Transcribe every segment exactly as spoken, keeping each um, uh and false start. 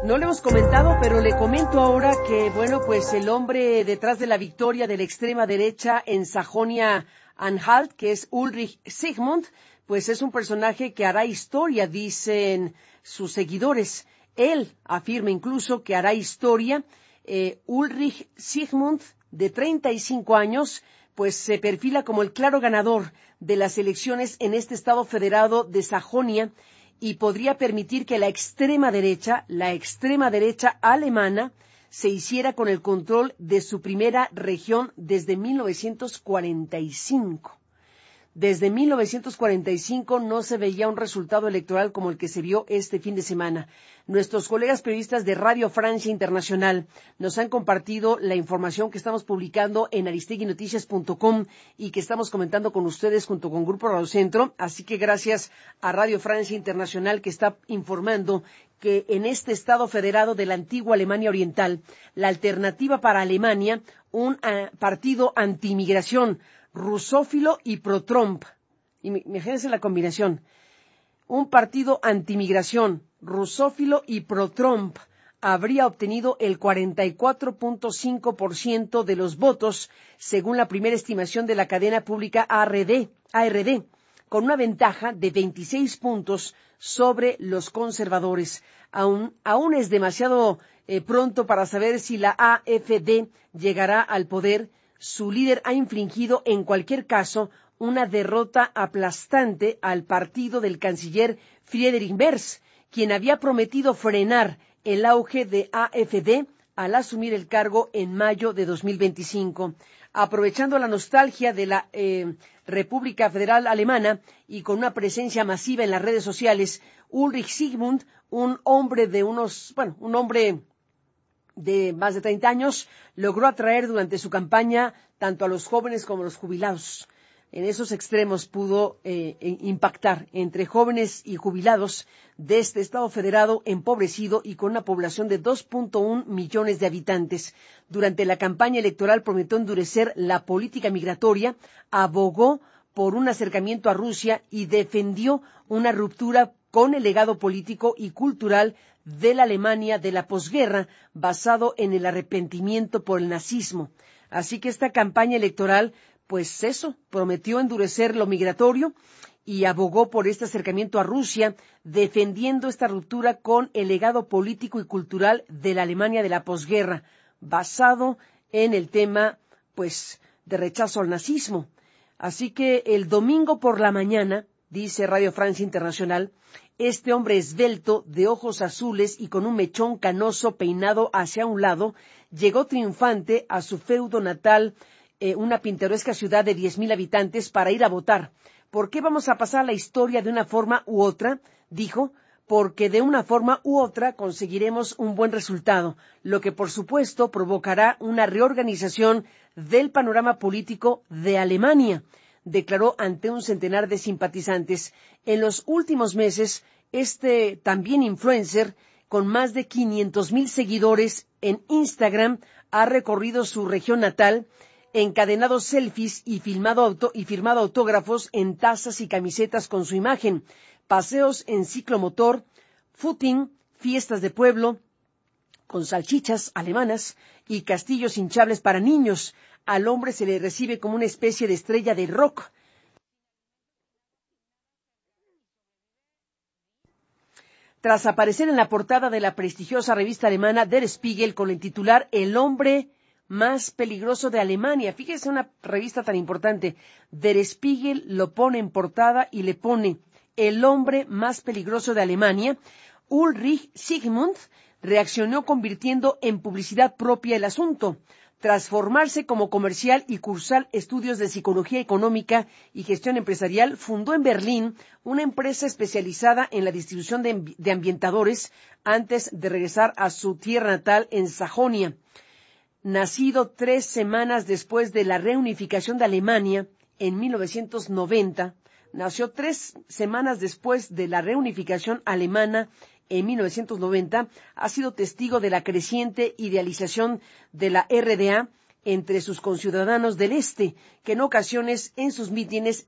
No le hemos comentado, pero le comento ahora que, bueno, pues el hombre detrás de la victoria de la extrema derecha en Sajonia-Anhalt, que es Ulrich Zygmunt, pues es un personaje que hará historia, dicen sus seguidores. Él afirma incluso que hará historia. Eh, Ulrich Zygmunt, de treinta y cinco años, pues se perfila como el claro ganador de las elecciones en este estado federado de Sajonia, y podría permitir que la extrema derecha, la extrema derecha alemana, se hiciera con el control de su primera región desde mil novecientos cuarenta y cinco. Desde mil novecientos cuarenta y cinco no se veía un resultado electoral como el que se vio este fin de semana. Nuestros colegas periodistas de Radio Francia Internacional nos han compartido la información que estamos publicando en aristegui noticias punto com y que estamos comentando con ustedes junto con Grupo Radio Centro. Así que gracias a Radio Francia Internacional, que está informando que en este estado federado de la antigua Alemania Oriental, la alternativa para Alemania, un uh, partido anti-inmigración, rusófilo y pro-Trump. Imagínense la combinación. Un partido anti-migración, rusófilo y pro-Trump, habría obtenido el cuarenta y cuatro punto cinco por ciento de los votos, según la primera estimación de la cadena pública A R D, A R D, con una ventaja de veintiséis puntos sobre los conservadores. Aún, aún es demasiado eh, pronto para saber si la A F D llegará al poder. Su líder ha infligido, en cualquier caso, una derrota aplastante al partido del canciller Friedrich Merz, quien había prometido frenar el auge de A F D al asumir el cargo en mayo de dos mil veinticinco. Aprovechando la nostalgia de la eh, República Federal Alemana y con una presencia masiva en las redes sociales, Ulrich Zygmunt, un hombre de unos, bueno, un hombre de más de treinta años, logró atraer durante su campaña tanto a los jóvenes como a los jubilados. En esos extremos pudo eh, impactar entre jóvenes y jubilados de este estado federado empobrecido y con una población de dos punto uno millones de habitantes. Durante la campaña electoral prometió endurecer la política migratoria, abogó por un acercamiento a Rusia y defendió una ruptura con el legado político y cultural de la Alemania de la posguerra, basado en el arrepentimiento por el nazismo. Así que esta campaña electoral, pues eso, prometió endurecer lo migratorio y abogó por este acercamiento a Rusia, defendiendo esta ruptura con el legado político y cultural de la Alemania de la posguerra, basado en el tema, pues, de rechazo al nazismo. Así que el domingo por la mañana, dice Radio Francia Internacional, este hombre esbelto, de ojos azules y con un mechón canoso peinado hacia un lado, llegó triunfante a su feudo natal, eh, una pintoresca ciudad de diez mil habitantes, para ir a votar. ¿Por qué vamos a pasar la historia de una forma u otra? Dijo, porque de una forma u otra conseguiremos un buen resultado, lo que por supuesto provocará una reorganización del panorama político de Alemania, declaró ante un centenar de simpatizantes. En los últimos meses, este también influencer, con más de quinientos mil seguidores en Instagram, ha recorrido su región natal, encadenado selfies y, filmado auto, y firmado autógrafos en tazas y camisetas con su imagen, paseos en ciclomotor, footing, fiestas de pueblo, con salchichas alemanas y castillos hinchables para niños. Al hombre se le recibe como una especie de estrella de rock. Tras aparecer en la portada de la prestigiosa revista alemana Der Spiegel con el titular El hombre más peligroso de Alemania. Fíjese, una revista tan importante. Der Spiegel lo pone en portada y le pone El hombre más peligroso de Alemania. Ulrich Zygmunt reaccionó convirtiendo en publicidad propia el asunto. Tras formarse como comercial y cursar estudios de psicología económica y gestión empresarial, fundó en Berlín una empresa especializada en la distribución de, de ambientadores antes de regresar a su tierra natal en Sajonia. Nacido tres semanas después de la reunificación de Alemania en mil novecientos noventa, nació tres semanas después de la reunificación alemana en mil novecientos noventa, ha sido testigo de la creciente idealización de la R D A entre sus conciudadanos del Este, que en ocasiones en sus mítines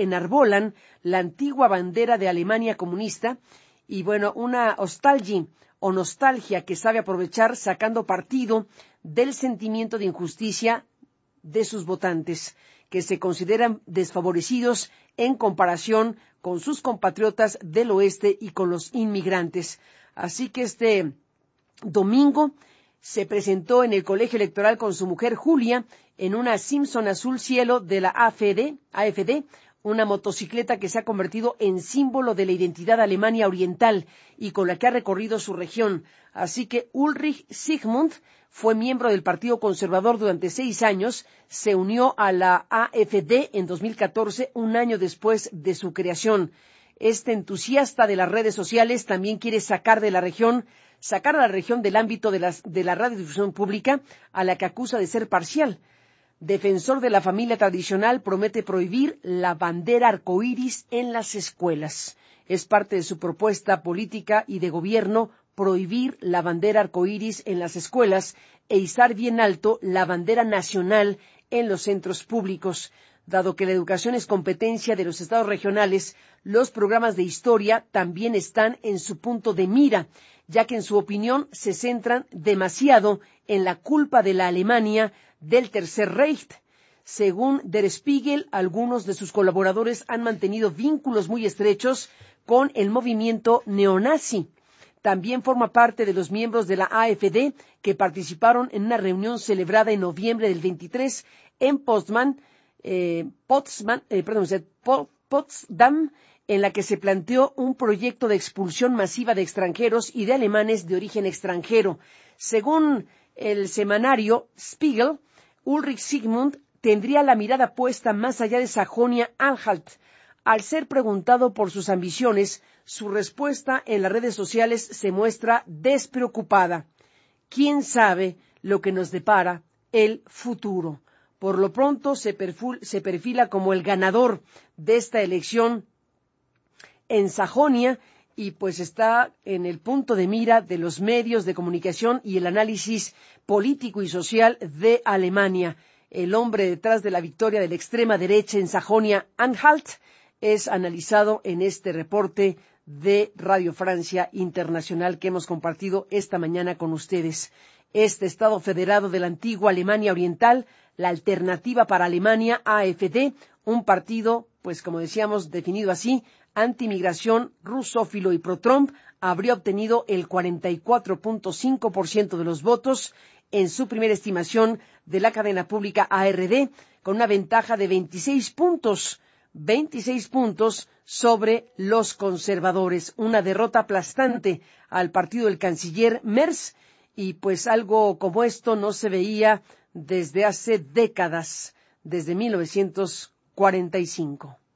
enarbolan la antigua bandera de Alemania comunista. Y bueno, una nostalgia, o nostalgia que sabe aprovechar sacando partido del sentimiento de injusticia de sus votantes, que se consideran desfavorecidos en comparación con sus compatriotas del oeste y con los inmigrantes. Así que este domingo se presentó en el colegio electoral con su mujer Julia en una Simpson azul cielo de la A F D, A F D, una motocicleta que se ha convertido en símbolo de la identidad de Alemania Oriental y con la que ha recorrido su región. Así que Ulrich Sigmund fue miembro del Partido Conservador durante seis años, se unió a la A F D en dos mil catorce, un año después de su creación. Este entusiasta de las redes sociales también quiere sacar de la región, sacar a la región del ámbito de, las, de la radiodifusión pública, a la que acusa de ser parcial. Defensor de la familia tradicional, promete prohibir la bandera arcoíris en las escuelas. Es parte de su propuesta política y de gobierno prohibir la bandera arcoíris en las escuelas e izar bien alto la bandera nacional en los centros públicos. Dado que la educación es competencia de los estados regionales, los programas de historia también están en su punto de mira, ya que en su opinión se centran demasiado en la culpa de la Alemania del Tercer Reich. Según Der Spiegel, algunos de sus colaboradores han mantenido vínculos muy estrechos con el movimiento neonazi. También forma parte de los miembros de la A F D que participaron en una reunión celebrada en noviembre del veintitrés en Potsdam, eh, Potsdam, eh, perdón, Potsdam, en la que se planteó un proyecto de expulsión masiva de extranjeros y de alemanes de origen extranjero. Según el semanario Spiegel, Ulrich Sigmund tendría la mirada puesta más allá de Sajonia-Anhalt. Al ser preguntado por sus ambiciones, su respuesta en las redes sociales se muestra despreocupada. ¿Quién sabe lo que nos depara el futuro? Por lo pronto se, perfil, se perfila como el ganador de esta elección en Sajonia y pues está en el punto de mira de los medios de comunicación y el análisis político y social de Alemania. El hombre detrás de la victoria de la extrema derecha en Sajonia-Anhalt es analizado en este reporte de Radio Francia Internacional que hemos compartido esta mañana con ustedes. Este Estado federado de la antigua Alemania Oriental, la alternativa para Alemania, A F D, un partido, pues como decíamos, definido así, antimigración, rusófilo y pro-Trump, habría obtenido el cuarenta y cuatro punto cinco por ciento de los votos en su primera estimación de la cadena pública A R D, con una ventaja de veintiséis puntos, veintiséis puntos sobre los conservadores. Una derrota aplastante al partido del canciller Merz, y pues algo como esto no se veía desde hace décadas, desde mil novecientos cuarenta y cinco.